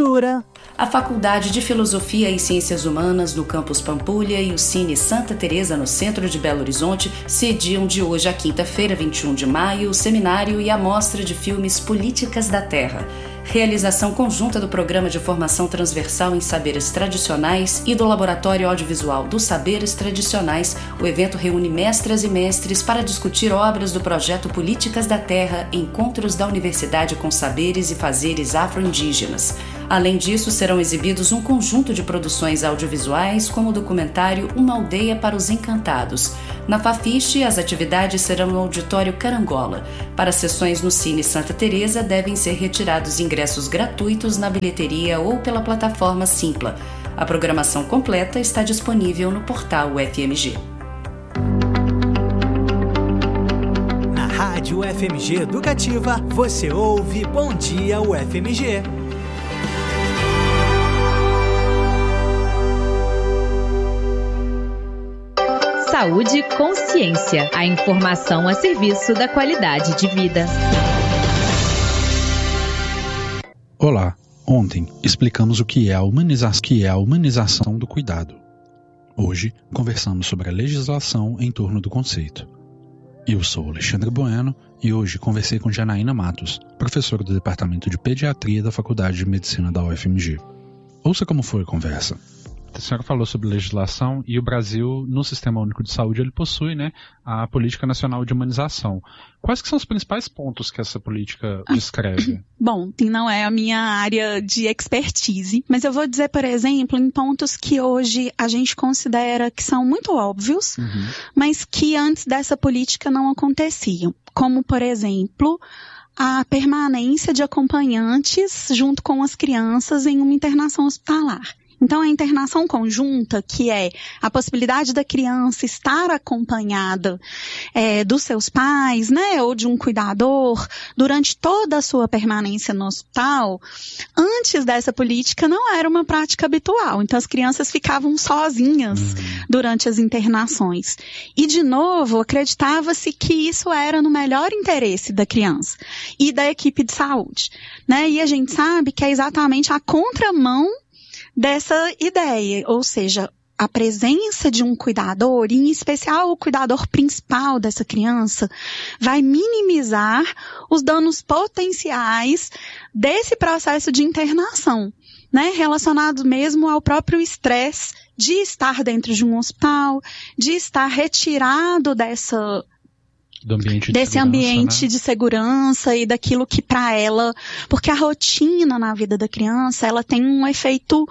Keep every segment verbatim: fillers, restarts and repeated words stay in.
Cultura. A Faculdade de Filosofia e Ciências Humanas do Campus Pampulha e o Cine Santa Teresa no centro de Belo Horizonte sediam de hoje a quinta-feira, vinte e um de maio, o seminário e a mostra de filmes Políticas da Terra. Realização conjunta do Programa de Formação Transversal em Saberes Tradicionais e do Laboratório Audiovisual dos Saberes Tradicionais, o evento reúne mestras e mestres para discutir obras do projeto Políticas da Terra, Encontros da Universidade com Saberes e Fazeres Afro-Indígenas. Além disso, serão exibidos um conjunto de produções audiovisuais, como o documentário Uma Aldeia para os Encantados. Na Fafiche, as atividades serão no Auditório Carangola. Para sessões no Cine Santa Teresa, devem ser retirados ingressos gratuitos na bilheteria ou pela plataforma Simpla. A programação completa está disponível no portal U F M G. Na Rádio U F M G Educativa, você ouve Bom Dia U F M G. Saúde e consciência. A informação a serviço da qualidade de vida. Olá. Ontem explicamos o que é a humanização, que é a humanização do cuidado. Hoje conversamos sobre a legislação em torno do conceito. Eu sou Alexandre Bueno e hoje conversei com Janaína Matos, professora do Departamento de Pediatria da Faculdade de Medicina da U F M G. Ouça como foi a conversa. A senhora falou sobre legislação e o Brasil, no Sistema Único de Saúde, ele possui, né, a Política Nacional de Humanização. Quais que são os principais pontos que essa política descreve? Bom, não é a minha área de expertise, mas eu vou dizer, por exemplo, em pontos que hoje a gente considera que são muito óbvios, uhum. mas que antes dessa política não aconteciam. Como, por exemplo, a permanência de acompanhantes junto com as crianças em uma internação hospitalar. Então, a internação conjunta, que é a possibilidade da criança estar acompanhada é, dos seus pais, né, ou de um cuidador, durante toda a sua permanência no hospital, antes dessa política não era uma prática habitual. Então, as crianças ficavam sozinhas uhum. durante as internações. E, de novo, acreditava-se que isso era no melhor interesse da criança e da equipe de saúde, né? E a gente sabe que é exatamente a contramão dessa ideia, ou seja, a presença de um cuidador, e em especial o cuidador principal dessa criança, vai minimizar os danos potenciais desse processo de internação, né, relacionado mesmo ao próprio estresse de estar dentro de um hospital, de estar retirado dessa Do ambiente de desse ambiente né? de segurança e daquilo que para ela, porque a rotina na vida da criança, ela tem um efeito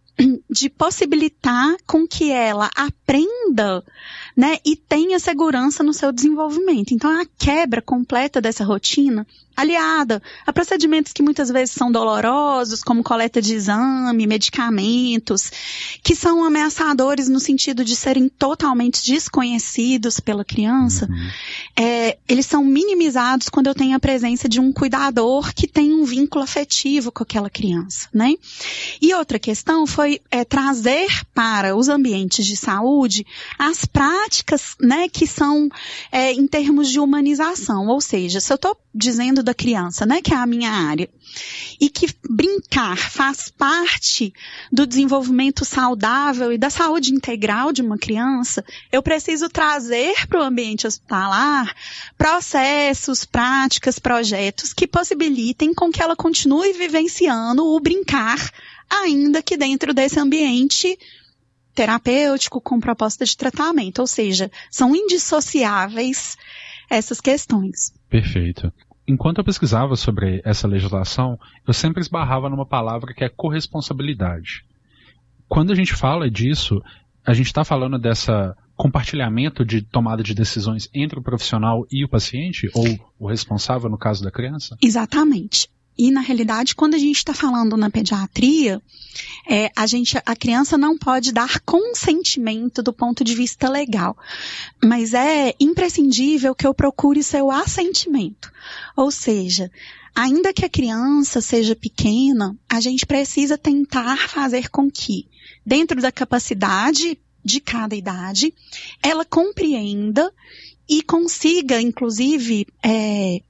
de possibilitar com que ela aprenda, né, e tenha segurança no seu desenvolvimento. Então, a quebra completa dessa rotina, aliada a procedimentos que muitas vezes são dolorosos, como coleta de exame, medicamentos, que são ameaçadores no sentido de serem totalmente desconhecidos pela criança, uhum. é, eles são minimizados quando eu tenho a presença de um cuidador que tem um vínculo afetivo com aquela criança, né? E outra questão foi é, trazer para os ambientes de saúde as práticas, né, que são é, em termos de humanização, ou seja, se eu estou dizendo da criança, né, que é a minha área, e que brincar faz parte do desenvolvimento saudável e da saúde integral de uma criança, eu preciso trazer para o ambiente hospitalar processos, práticas, projetos que possibilitem com que ela continue vivenciando o brincar, ainda que dentro desse ambiente terapêutico com proposta de tratamento, ou seja, são indissociáveis essas questões. Perfeito. Enquanto eu pesquisava sobre essa legislação, eu sempre esbarrava numa palavra que é corresponsabilidade. Quando a gente fala disso, a gente está falando dessa compartilhamento de tomada de decisões entre o profissional e o paciente, ou o responsável no caso da criança? Exatamente. E, na realidade, quando a gente está falando na pediatria, é, a, gente, a criança não pode dar consentimento do ponto de vista legal. Mas é imprescindível que eu procure seu assentimento. Ou seja, ainda que a criança seja pequena, a gente precisa tentar fazer com que, dentro da capacidade de cada idade, ela compreenda e consiga, inclusive, é,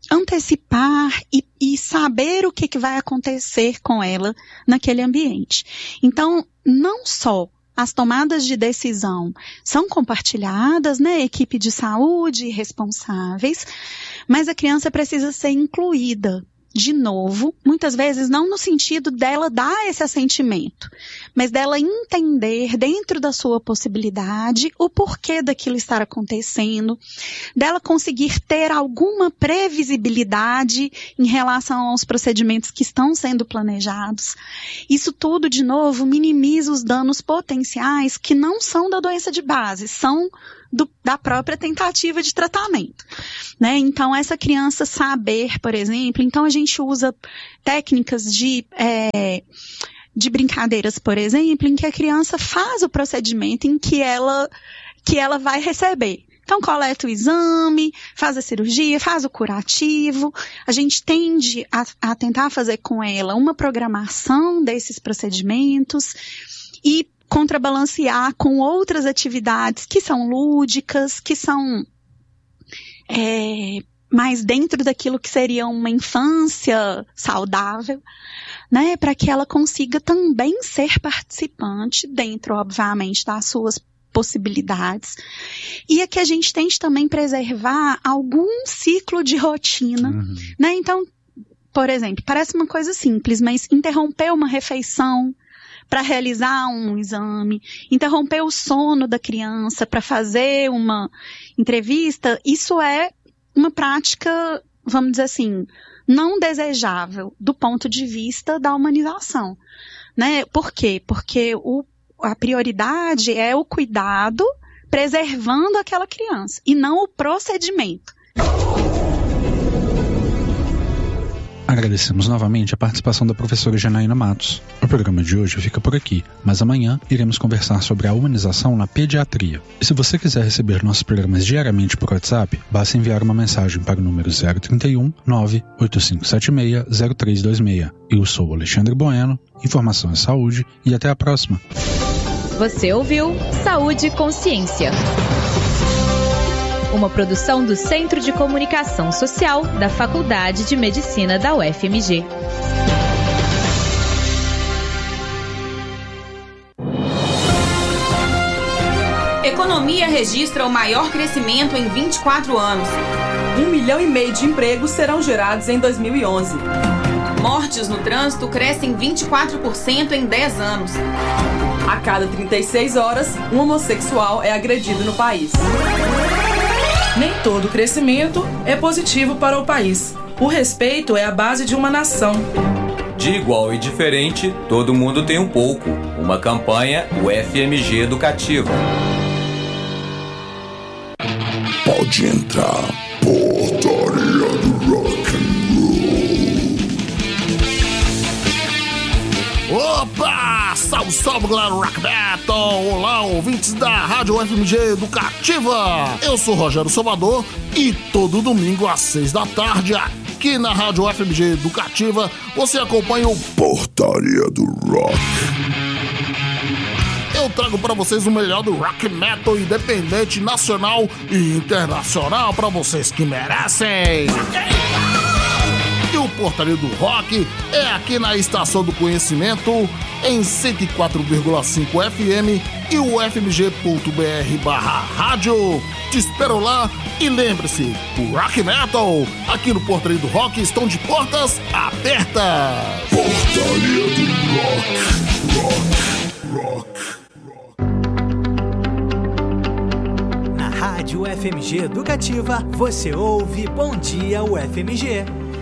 antecipar e, e saber o que, que vai acontecer com ela naquele ambiente. Então, não só as tomadas de decisão são compartilhadas, né, equipe de saúde responsáveis, mas a criança precisa ser incluída. De novo, muitas vezes não no sentido dela dar esse assentimento, mas dela entender dentro da sua possibilidade o porquê daquilo estar acontecendo, dela conseguir ter alguma previsibilidade em relação aos procedimentos que estão sendo planejados. Isso tudo, de novo, minimiza os danos potenciais que não são da doença de base, são Do, da própria tentativa de tratamento, né? Então, essa criança saber, por exemplo, então a gente usa técnicas de, é, de brincadeiras, por exemplo, em que a criança faz o procedimento em que ela, que ela vai receber. Então, coleta o exame, faz a cirurgia, faz o curativo. A gente tende a, a tentar fazer com ela uma programação desses procedimentos e contrabalancear com outras atividades que são lúdicas, que são é, mais dentro daquilo que seria uma infância saudável, né, para que ela consiga também ser participante dentro, obviamente, das suas possibilidades. E é que a gente tente também preservar algum ciclo de rotina, uhum. né? Então, por exemplo, parece uma coisa simples, mas interromper uma refeição para realizar um exame, interromper o sono da criança para fazer uma entrevista, isso é uma prática, vamos dizer assim, não desejável do ponto de vista da humanização, né? Por quê? Porque o, a prioridade é o cuidado preservando aquela criança e não o procedimento. Agradecemos novamente a participação da professora Janaína Matos. O programa de hoje fica por aqui, mas amanhã iremos conversar sobre a humanização na pediatria. E se você quiser receber nossos programas diariamente por WhatsApp, basta enviar uma mensagem para o número zero trinta e um, nove oito cinco sete seis, zero três dois seis. Eu sou o Alexandre Bueno, informação é saúde e até a próxima. Você ouviu Saúde e Consciência. Uma produção do Centro de Comunicação Social da Faculdade de Medicina da U F M G. Economia registra o maior crescimento em vinte e quatro anos. Um milhão e meio de empregos serão gerados em dois mil e onze. Mortes no trânsito crescem vinte e quatro por cento em dez anos. A cada trinta e seis horas, um homossexual é agredido no país. Nem todo crescimento é positivo para o país. O respeito é a base de uma nação. De igual e diferente, todo mundo tem um pouco. Uma campanha U F M G Educativa. Pode entrar, portaria do rock and roll. Opa! Salve, salve, galera do Rock Metal! Olá, ouvintes da Rádio U F M G Educativa! Eu sou Rogério Salvador e todo domingo às seis da tarde, aqui na Rádio U F M G Educativa, você acompanha o Portaria do Rock. Eu trago pra vocês o melhor do rock metal independente, nacional e internacional pra vocês que merecem. E o Portaria do Rock é aqui na Estação do Conhecimento, em cento e quatro vírgula cinco F M e o F M G ponto B R barra rádio. Te espero lá e lembre-se, o rock metal aqui no Portaria do Rock estão de portas abertas. Portaria do Rock, rock, rock. Na Rádio U F M G Educativa, você ouve Bom Dia U F M G.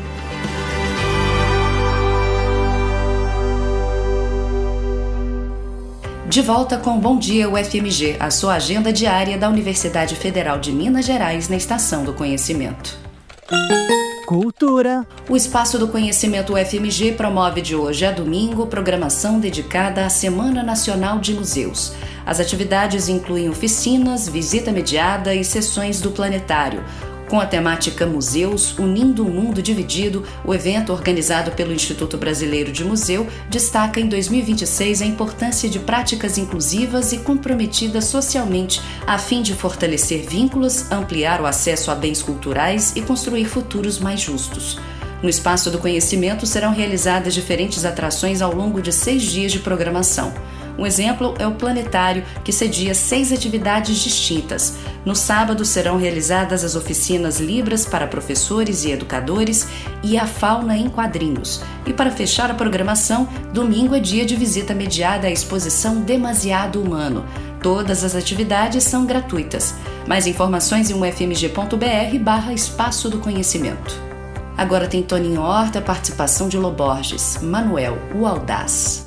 De volta com Bom Dia U F M G, a sua agenda diária da Universidade Federal de Minas Gerais na Estação do Conhecimento. Cultura. O Espaço do Conhecimento U F M G promove de hoje a domingo programação dedicada à Semana Nacional de Museus. As atividades incluem oficinas, visita mediada e sessões do planetário. Com a temática Museus, Unindo um Mundo Dividido, o evento organizado pelo Instituto Brasileiro de Museu destaca em dois mil e vinte e seis a importância de práticas inclusivas e comprometidas socialmente, a fim de fortalecer vínculos, ampliar o acesso a bens culturais e construir futuros mais justos. No Espaço do Conhecimento serão realizadas diferentes atrações ao longo de seis dias de programação. Um exemplo é o Planetário, que cedia seis atividades distintas. No sábado serão realizadas as oficinas Libras para professores e educadores e a Fauna em Quadrinhos. E para fechar a programação, domingo é dia de visita mediada à exposição Demasiado Humano. Todas as atividades são gratuitas. Mais informações em ufmg.br barra Espaço do Conhecimento. Agora tem Toninho Horta, participação de Loborges, Manuel, o Audaz.